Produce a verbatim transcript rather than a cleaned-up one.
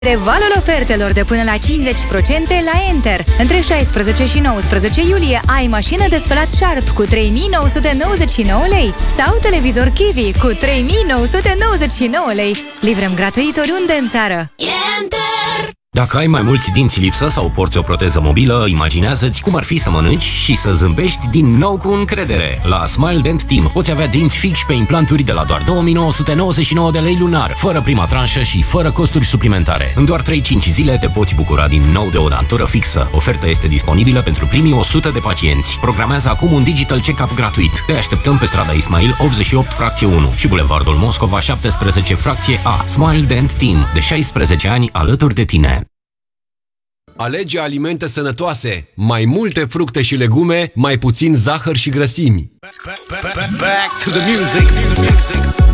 De valul ofertelor de până la cincizeci la sută la Enter. Între șaisprezece și nouăsprezece iulie ai mașină de spălat Sharp cu trei mii nouă sute nouăzeci și nouă lei sau televizor Kiwi cu trei mii nouă sute nouăzeci și nouă lei. Livrăm gratuit oriunde în țară. Enter! Dacă ai mai mulți dinți lipsă sau porți o proteză mobilă, imaginează-ți cum ar fi să mănânci și să zâmbești din nou cu încredere. La Smile Dent Team poți avea dinți fixi pe implanturi de la doar două mii nouă sute nouăzeci și nouă de lei lunar, fără prima tranșă și fără costuri suplimentare. În doar trei cinci zile te poți bucura din nou de o dantură fixă. Oferta este disponibilă pentru primii o sută de pacienți. Programează acum un digital check-up gratuit. Te așteptăm pe strada Ismail optzeci și opt fracție unu și bulevardul Moscova șaptesprezece fracție A. Smile Dent Team, de șaisprezece ani alături de tine. Alege alimente sănătoase, mai multe fructe și legume, mai puțin zahăr și grăsimi. Back, back, back to the music.